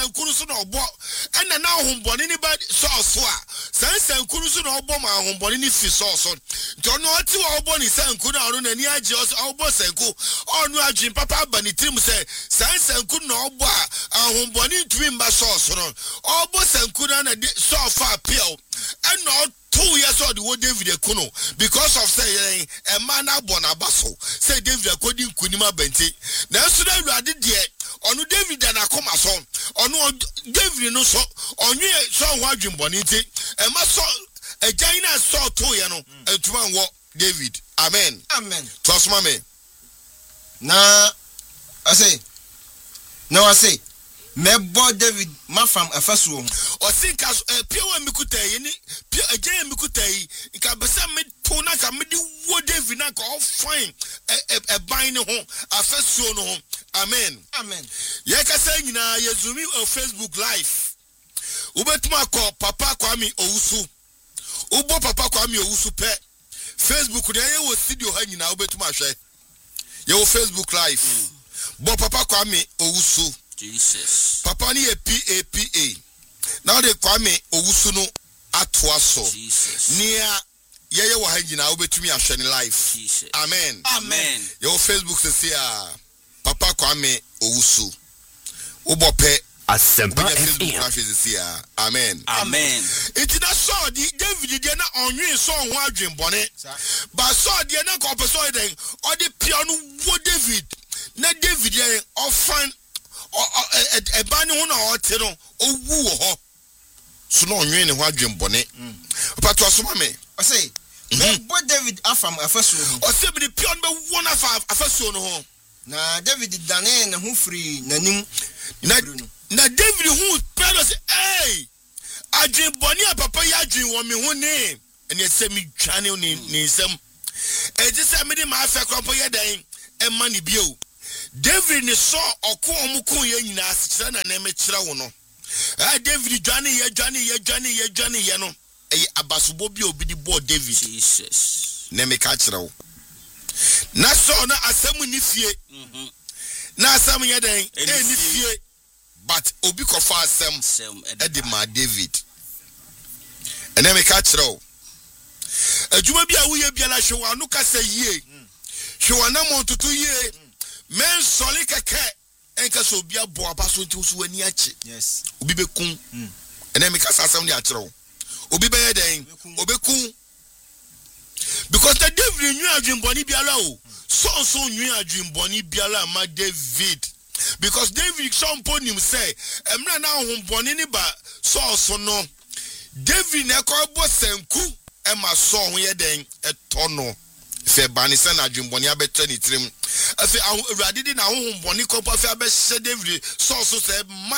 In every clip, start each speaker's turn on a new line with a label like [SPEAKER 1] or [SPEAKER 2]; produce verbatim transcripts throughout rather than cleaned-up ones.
[SPEAKER 1] sankuru so na obo ena na homboni ni ba so san sankuru so na obo ma homboni ni fi so so nti ono ati wa obo ni sankuru na ono na ni age obo sanku onu adwin papa ba ni trim se san sankuru na obo a homboni ntumi mba so so no obo sankuru na so fa pio ena two years old wo David Ekono because of say a man abon abaso say David Ekodi nkunima benti na so na Awurade de onu David na akoma so onu David no so onwe so ho adwinboni nti e ma so agyan na so to ye no entuma nwo David amen
[SPEAKER 2] amen
[SPEAKER 1] trust me
[SPEAKER 2] na I say no I say mebo David mafam afasuo
[SPEAKER 1] o sinka piewa mikutai ni pie agyan mikutai nka besa me to na ka me di wo David na ka o fine e ban ne ho afasuo no ho amen
[SPEAKER 2] amen
[SPEAKER 1] ye ka say nyina yezumi on Facebook live ubetuma ko papa Kwame Owusu ubo papa Kwame Owusu pe Facebook de ye wo studio ha nyina ubetuma hwe ye wo Facebook live mm. Bo papa Kwame Owusu
[SPEAKER 3] Jesus.
[SPEAKER 1] Papa ni a P A P A. Now they Kwame Owusu no atoa so.
[SPEAKER 3] Jesus.
[SPEAKER 1] Nia yeye wa hangina obetumi ahwe ni life.
[SPEAKER 3] Jesus.
[SPEAKER 1] Amen.
[SPEAKER 3] Amen.
[SPEAKER 1] Your Facebook says here Papa Kwame Owusu. Ubope
[SPEAKER 4] Asempa F M.
[SPEAKER 1] Amen.
[SPEAKER 3] Amen.
[SPEAKER 1] It's not so the David dey na onwe so ho adwenbone. But so dey na ko person dey or the piano wo David. Na David dey ofan e ba ni ho na o te no owu wo ho so na onwe ne ho adwenbone papa to so ma me
[SPEAKER 2] I say me bo David afam afaso
[SPEAKER 1] o se bi pion be won afa afaso no ho
[SPEAKER 2] na David dane ne ho free nanim
[SPEAKER 1] na na David hu pero say eh adwenbone a papa ya adwen wo me ho ne ene se mi twane ni ni nsem e je se me de ma afa kropo ye dan e ma ni bio David ni so oko omukun ye nyina asikira na na mekira wo no ah David dwane ye dwane ye dwane ye dwane ye no e abasubo bi obi di bo David
[SPEAKER 3] Jesus
[SPEAKER 1] na meka kira wo na so na asem ni fie
[SPEAKER 3] mhm
[SPEAKER 1] na asem ye den e ni fie but obi kofa asem e di ma David na meka kira wo adwuma bi a wo ye biala hwe anu kasa yie hwe wana mo tutu yie men soli keke enka so bia bo abaso nti so wani achi
[SPEAKER 2] yes
[SPEAKER 1] obi bekun mm. ene me kasa asam dia kire obi be den obekun because the David knew adwinboni biala o so so knew adwinboni biala ma David because David some ponim say emra na homboni ni ba so so no David na ko bo senku e ma so ho ye den etono se bani se na adwinboni abetwa ni tirim afi Awurade di na homboni ko pa fi abehye David so so se ma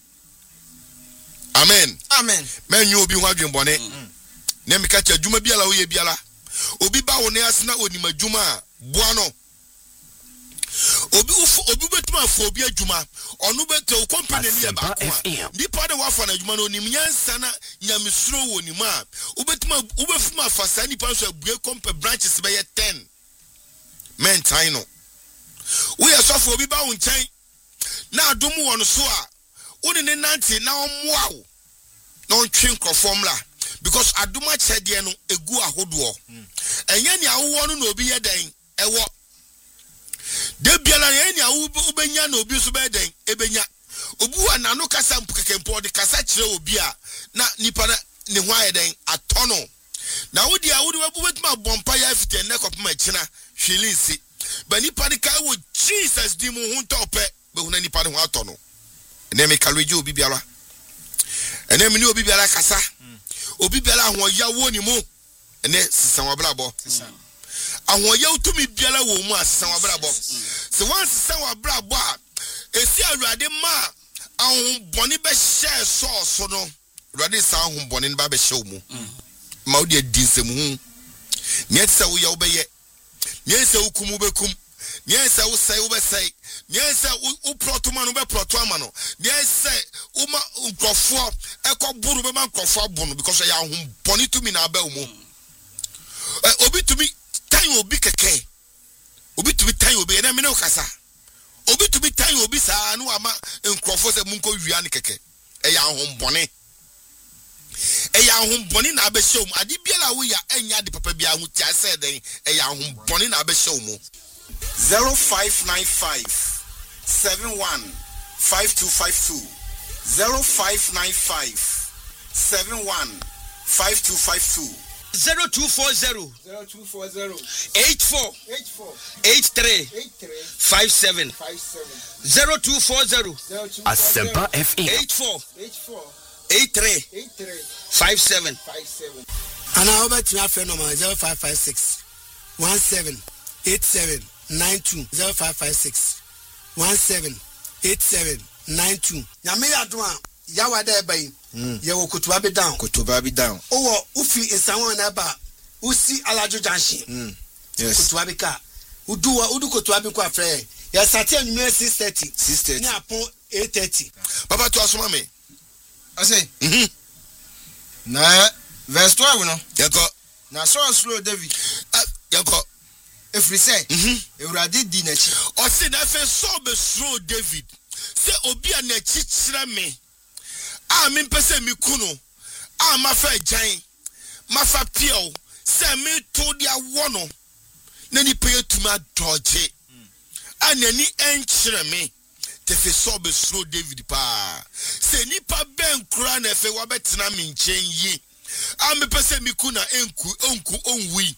[SPEAKER 1] amen
[SPEAKER 2] amen
[SPEAKER 1] menyu obi ho adwinboni na me ka cha dwuma biala wo ye biala obi ba wo ne asena onim adwuma boa no obi obi betuma fo obi adwuma onu beto company ni e ba ko di pa de wa fo na adwuma no onim nyansa na nyamesuro wo ni ma obetuma obefuma afasa ni pa so abue company branches be ye ten men time no we are so fo obi ba wo nchen na adom wo no so a woni ne nanti na omoa wo na ontwe nkrofomla because aduma chede no egu ahodo enya ni awo no na obi ye den ewo de biala ye ni awo ubenya na obi so be den ebenya obu na no kasa mpukekempo de kasa kire obi a na nipa na ne ho aye den atono na wodi a wodi wabu betuma bompa ya fite ne kopma kina hwelisi ba nipa de kai wo Jesus di mu hu ntope be hu na nipa de ho atono ene me kalweji obi biala ene me ni obi biala kasa obi biala ho ya wo ni mu ene sisan wabrabo sisan ahwo ya utumi biala wo mu asisan wabrabo se wan sisan wabrabo a esi Awurade ma ahun boni be share so so no Awurade sa ahun boni ba be hye mu ma wo de dinsem hu nyetsa wo ya wo be ye nyetsa wo kumu be kum nyetsa wo sai wo be sai nyetsa wo protoma no be protoma no nyetsa wo ma nkrofo ekoburu be ma nkrofo abunu because ya ahun boni tumi na ba mu obi tumi tan obi keke obi tumi tan obi na me no kasa obi to be time obi saa no ama nkrofo se munko wia ne keke e ya ahombone e ya ahombone na abehye mu ade biala wo ya enya de papa bia hu tia se den e ya ahombone na abehye mu
[SPEAKER 4] zero five nine five seven one five two five two zero five nine five seven one five two five two
[SPEAKER 3] zero two four zero
[SPEAKER 2] zero two four zero
[SPEAKER 3] eight four
[SPEAKER 2] eight four
[SPEAKER 3] eight three
[SPEAKER 2] eight three
[SPEAKER 3] five seven
[SPEAKER 2] five seven
[SPEAKER 3] zero two four zero
[SPEAKER 2] zero two
[SPEAKER 5] Asempa F M.
[SPEAKER 3] eight four
[SPEAKER 2] eight four
[SPEAKER 3] eight three
[SPEAKER 2] eight three
[SPEAKER 3] five seven
[SPEAKER 2] five seven.
[SPEAKER 6] And I over to my friend number zero five five six one seven eight seven nine two zero five five six one seven eight seven nine two. Nyame yadwa yawa da bai. Ye wo kutuba be down.
[SPEAKER 2] Kutuba be down.
[SPEAKER 6] Owo ufi insanwo na ba usi alajo junction.
[SPEAKER 2] Mm. Yes.
[SPEAKER 6] Kutuba be ka. Udu wa udu kutuba be kwa frɛ. Ya sati anwumere six thirty.
[SPEAKER 2] six thirty.
[SPEAKER 6] Ni apon eight thirty.
[SPEAKER 1] Papa to asoma me
[SPEAKER 2] I say.
[SPEAKER 1] mhm
[SPEAKER 2] Na verse twelve no.
[SPEAKER 1] yako
[SPEAKER 2] Na so slow David.
[SPEAKER 1] yako
[SPEAKER 2] Efri say.
[SPEAKER 1] mhm
[SPEAKER 2] Ewurade di n'achi.
[SPEAKER 1] o se na fe so be slow David se obi a na chichira me a me pese mi kunu a ma fa jan ma fa piel se me to dia wono na ni pe tuma doje a nani enchire me te fe so be slow David pa se ni pa ben kura na fe wa betena me nchen yi a me pese mi kuna enku onku onwi